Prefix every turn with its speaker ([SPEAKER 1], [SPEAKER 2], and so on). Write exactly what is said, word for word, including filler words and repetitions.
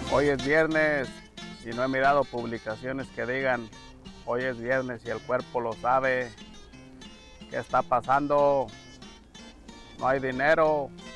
[SPEAKER 1] Hoy es viernes y no he mirado publicaciones que digan hoy es viernes y el cuerpo lo sabe. ¿Qué está pasando? No hay dinero,